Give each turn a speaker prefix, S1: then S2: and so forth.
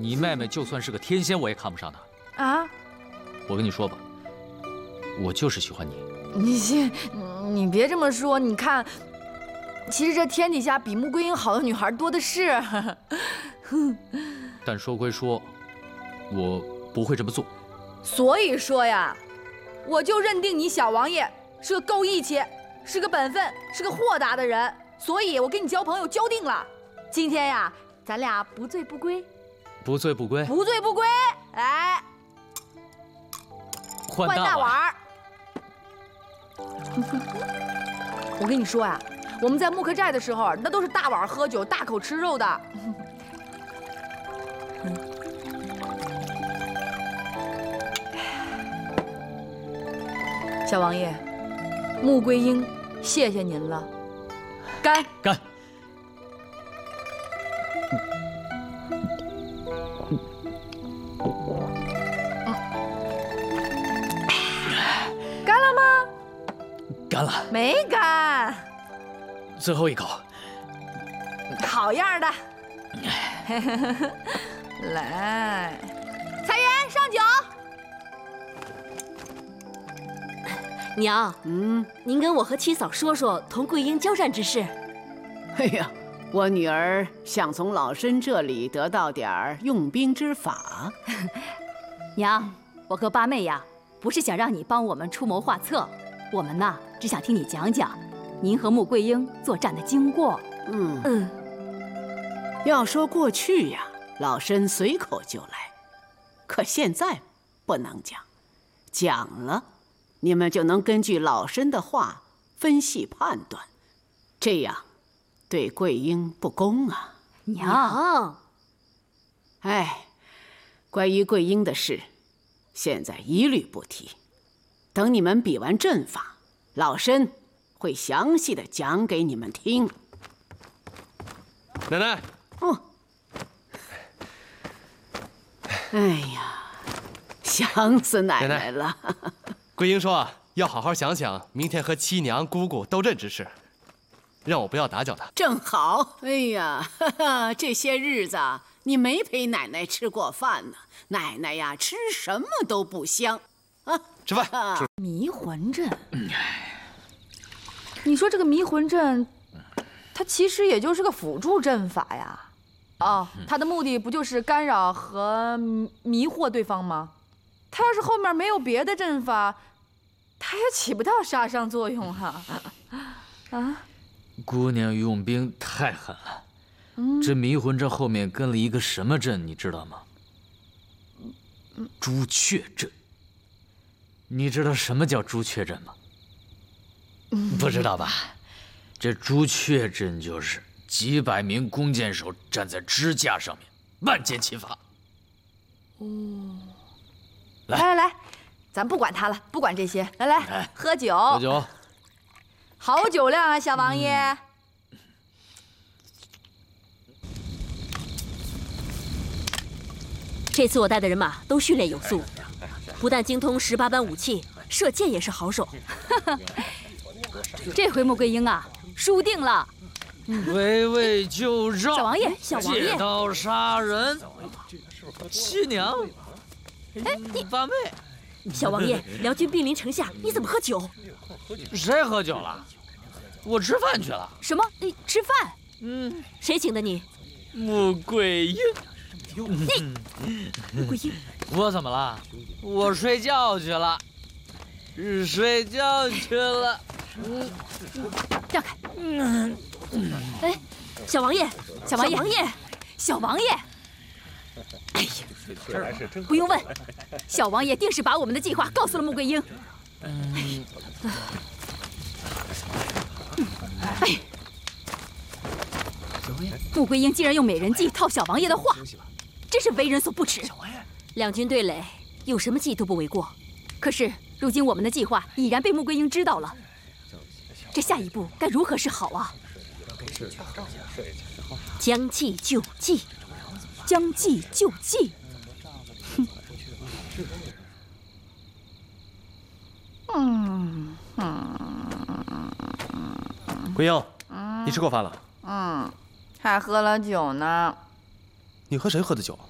S1: 你妹妹就算是个天仙，我也看不上她。
S2: 啊？
S1: 我跟你说吧，我就是喜欢你。
S2: 你别这么说，你看，其实这天底下比穆桂英好的女孩多的是。
S1: 但说归说，我不会这么做。
S2: 所以说呀，我就认定你小王爷是个够义气、是个本分、是个豁达的人，所以我跟你交朋友交定了。今天呀，咱俩不醉不归。
S1: 不醉不归。
S2: 不醉不归，来，
S1: 换
S2: 大碗儿。我跟你说呀，我们在木克寨的时候，那都是大碗喝酒、大口吃肉的。小王爷，穆桂英，谢谢您了。干！
S1: 干！
S2: 干了吗？
S1: 干了。
S2: 没干。
S1: 最后一口。
S2: 好样的！来，彩云上酒。
S3: 娘，您跟我和七嫂说说同桂英交战之事。
S4: 哎呀，我女儿想从老身这里得到点儿用兵之法。
S3: 娘，我和八妹呀，不是想让你帮我们出谋划策，我们呐，只想听你讲讲您和穆桂英作战的经过。
S4: 要说过去呀，老身随口就来，可现在不能讲，讲了，你们就能根据老身的话分析判断，这样对桂英不公啊。
S3: 娘，
S4: 哎，关于桂英的事，现在一律不提，等你们比完阵法，老身会详细的讲给你们听。
S5: 奶奶。
S4: 哎呀，想死奶奶了！
S5: 桂英说要好好想想明天和七娘、姑姑斗阵之事，让我不要打搅她。
S4: 正好，哎呀，这些日子你没陪奶奶吃过饭呢，奶奶呀吃什么都不香啊！
S5: 吃饭。
S2: 迷魂阵，你说这个迷魂阵，它其实也就是个辅助阵法呀。哦，它的目的不就是干扰和迷惑对方吗？它要是后面没有别的阵法，它也起不到杀伤作用哈。
S1: 姑娘用兵太狠了，这迷魂阵后面跟了一个什么阵，你知道吗？朱雀阵。你知道什么叫朱雀阵吗？不知道吧？这朱雀阵就是几百名弓箭手站在支架上面，万箭齐发。
S2: 来，咱不管他了，不管这些，来，喝酒。
S1: 喝酒。
S2: 好酒量啊，小王爷。
S3: 这次我带的人马都训练有素，不但精通18般武器，射箭也是好手。这回穆桂英啊，输定了。
S1: 围魏救赵，
S3: 小王爷，小王爷，
S1: 借刀杀人，七娘，
S3: 哎，你
S1: 八妹，
S3: 小王爷，辽军兵临城下，你怎么喝酒？
S1: 谁喝酒了？我吃饭去了。
S3: 什么？你吃饭？谁请的你？
S1: 穆桂英。
S3: 穆桂英，
S1: 我怎么了？我睡觉去了，睡觉去了。
S3: 让开！哎，小王爷，小王爷，小王爷！哎呀，不用问，小王爷定是把我们的计划告诉了穆桂英。哎，穆桂英竟然用美人计套小王爷的话，真是为人所不齿。两军对垒，有什么计都不为过。可是如今我们的计划已然被穆桂英知道了，这下一步该如何是好啊？将计就计，将计就计。
S5: 桂英，你吃过饭了？
S2: 还喝了酒呢。
S5: 你和谁喝的酒？